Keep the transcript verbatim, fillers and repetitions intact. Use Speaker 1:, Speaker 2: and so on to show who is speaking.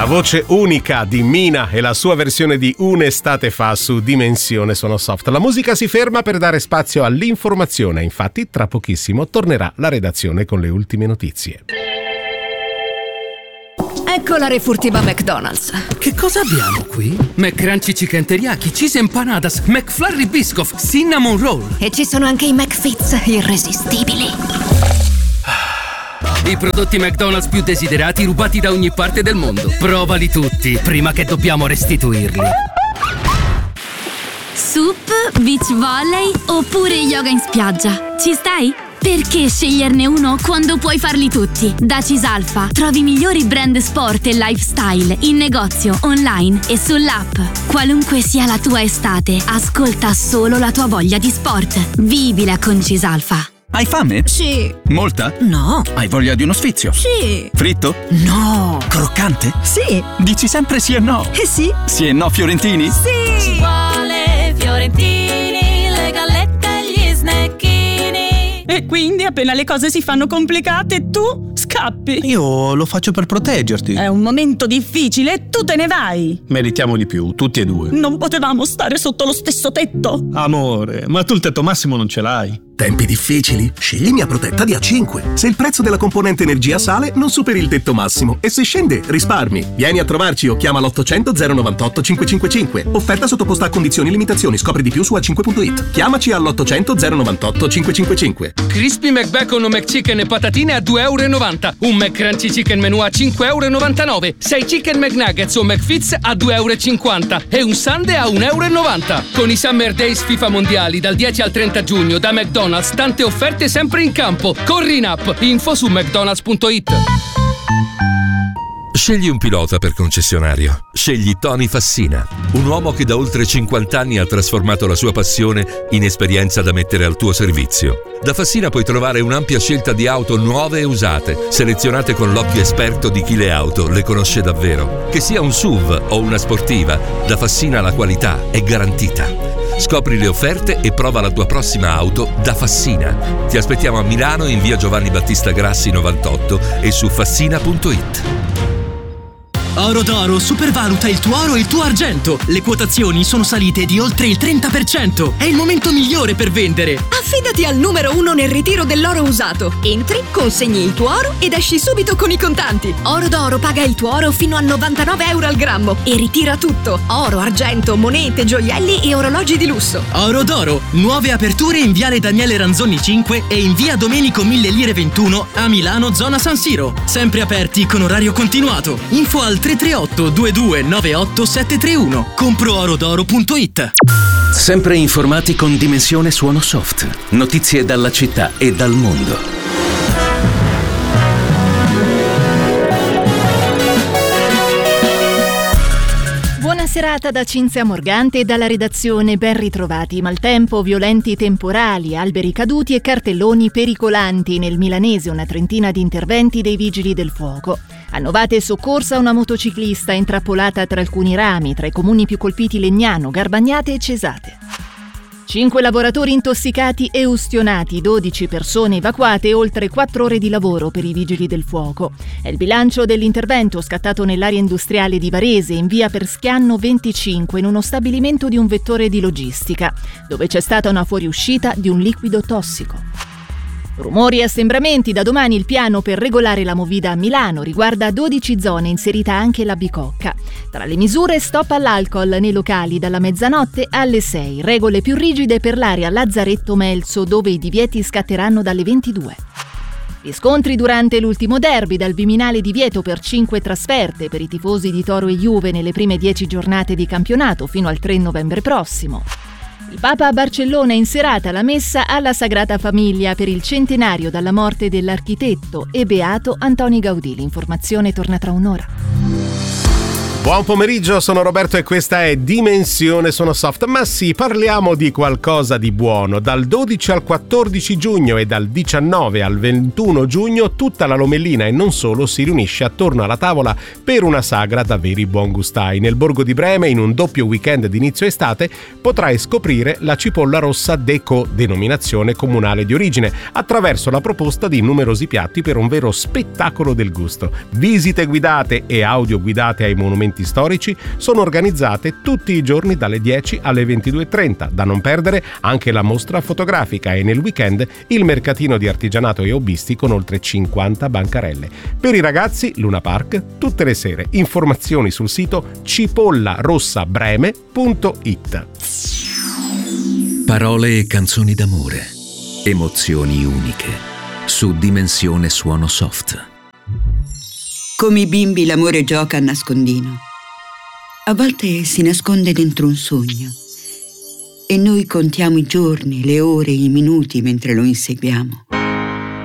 Speaker 1: La voce unica di Mina e la sua versione di Un'estate fa su Dimensione Suono Soft. La musica si ferma per dare spazio all'informazione, infatti tra pochissimo tornerà la redazione con le ultime notizie.
Speaker 2: Ecco la refurtiva McDonald's.
Speaker 3: Che cosa abbiamo qui? McCrunchy Chicken Teriyaki, Cheese Empanadas, McFlurry Biscoff, Cinnamon Roll.
Speaker 2: E ci sono anche i McFits irresistibili.
Speaker 3: I prodotti McDonald's più desiderati rubati da ogni parte del mondo. Provali tutti, prima che dobbiamo restituirli.
Speaker 4: Sup, beach volley oppure yoga in spiaggia. Ci stai? Perché sceglierne uno quando puoi farli tutti? Da Cisalfa trovi i migliori brand sport e lifestyle in negozio, online e sull'app. Qualunque sia la tua estate, ascolta solo la tua voglia di sport. Vivila con Cisalfa.
Speaker 5: Hai fame?
Speaker 2: Sì.
Speaker 5: Molta?
Speaker 2: No.
Speaker 5: Hai voglia di uno sfizio?
Speaker 2: Sì.
Speaker 5: Fritto?
Speaker 2: No.
Speaker 5: Croccante?
Speaker 2: Sì.
Speaker 5: Dici sempre sì e no?
Speaker 2: Eh sì.
Speaker 5: Sì e no fiorentini?
Speaker 2: Sì.
Speaker 6: Ci vuole fiorentini, le gallette e gli snecchini.
Speaker 7: E quindi appena le cose si fanno complicate tu scappi.
Speaker 8: Io lo faccio per proteggerti.
Speaker 7: È un momento difficile e tu te ne vai.
Speaker 8: Meritiamo di più, tutti e due.
Speaker 7: Non potevamo stare sotto lo stesso tetto.
Speaker 8: Amore, ma tu il tetto massimo non ce l'hai.
Speaker 9: Tempi difficili? Scegli Mia Protetta di A cinque. Se il prezzo della componente energia sale, non superi il tetto massimo. E se scende, risparmi. Vieni a trovarci o chiama l'ottocento zero novantotto cinquecentocinquantacinque. Offerta sottoposta a condizioni e limitazioni. Scopri di più su a cinque punto it. Chiamaci all'ottocento zero novantotto cinquecentocinquantacinque.
Speaker 3: Crispy McBacon o McChicken e patatine a due e novanta euro. Un McCrunchy Chicken Menù a cinque e novantanove euro. sei Chicken McNuggets o McFits a due e cinquanta euro. E un Sundae a un e novanta euro. Con i Summer Days FIFA Mondiali dal dieci al trenta giugno da McDonald's, tante offerte sempre in campo. Corri in app. Info su mcdonalds punto it.
Speaker 10: Scegli un pilota per concessionario. Scegli Tony Fassina, un uomo che da oltre cinquanta anni ha trasformato la sua passione in esperienza da mettere al tuo servizio. Da Fassina puoi trovare un'ampia scelta di auto nuove e usate, selezionate con l'occhio esperto di chi le auto le conosce davvero. Che sia un S U V o una sportiva, da Fassina la qualità è garantita. Scopri le offerte e prova la tua prossima auto da Fassina. Ti aspettiamo a Milano in via Giovanni Battista Grassi novantotto e su fassina punto it.
Speaker 11: Oro d'Oro supervaluta il tuo oro e il tuo argento. Le quotazioni sono salite di oltre il trenta per cento. È il momento migliore per vendere.
Speaker 2: Affidati al numero uno nel ritiro dell'oro usato. Entri, consegni il tuo oro ed esci subito con i contanti. Oro d'Oro paga il tuo oro fino a novantanove euro al grammo e ritira tutto: oro, argento, monete, gioielli e orologi di lusso.
Speaker 11: Oro d'Oro, nuove aperture in viale Daniele Ranzoni cinque e in via Domenico Mille Lire ventuno a Milano, zona San Siro. Sempre aperti con orario continuato. Info al tre tre otto due due nove otto sette tre uno. compro oro d'oro punto it.
Speaker 12: Sempre informati con Dimensione Suono Soft. Notizie dalla città e dal mondo.
Speaker 13: Buona serata da Cinzia Morgante e dalla redazione. Ben ritrovati. Maltempo, violenti temporali, alberi caduti e cartelloni pericolanti. Nel milanese una trentina di interventi dei vigili del fuoco. Annovata e soccorsa una motociclista intrappolata tra alcuni rami, tra i comuni più colpiti Legnano, Garbagnate e Cesate. Cinque lavoratori intossicati e ustionati, dodici persone evacuate e oltre quattro ore di lavoro per i vigili del fuoco. È il bilancio dell'intervento scattato nell'area industriale di Varese, in via Perschianno venticinque, in uno stabilimento di un vettore di logistica, dove c'è stata una fuoriuscita di un liquido tossico. Rumori e assembramenti. Da domani il piano per regolare la movida a Milano riguarda dodici zone, inserita anche la Bicocca. Tra le misure, stop all'alcol nei locali dalla mezzanotte alle sei, regole più rigide per l'area Lazzaretto-Melzo, dove i divieti scatteranno dalle ventidue. Gli scontri durante l'ultimo derby, dal Viminale divieto per cinque trasferte per i tifosi di Toro e Juve nelle prime dieci giornate di campionato fino al tre novembre prossimo. Il Papa a Barcellona in serata la messa alla Sagrada Famiglia per il centenario dalla morte dell'architetto e beato Antoni Gaudì. L'informazione torna tra un'ora.
Speaker 1: Buon pomeriggio, sono Roberto e questa è Dimensione Suono Soft. Ma sì, parliamo di qualcosa di buono. Dal dodici al quattordici giugno e dal diciannove al ventuno giugno tutta la Lomellina e non solo si riunisce attorno alla tavola per una sagra da veri buon gustai. Nel borgo di Breme, in un doppio weekend d'inizio estate, potrai scoprire la cipolla rossa Deco, denominazione comunale di origine, attraverso la proposta di numerosi piatti per un vero spettacolo del gusto. Visite guidate e audio guidate ai monumenti storici sono organizzate tutti i giorni dalle dieci alle ventidue e trenta. Da non perdere anche la mostra fotografica e nel weekend il mercatino di artigianato e hobbisti con oltre cinquanta bancarelle. Per i ragazzi Luna Park tutte le sere. Informazioni sul sito cipollarosabreme punto it.
Speaker 12: Parole e canzoni d'amore, emozioni uniche, su Dimensione Suono Soft.
Speaker 14: Come i bimbi l'amore gioca a nascondino. A volte si nasconde dentro un sogno e noi contiamo i giorni, le ore, i minuti mentre lo inseguiamo.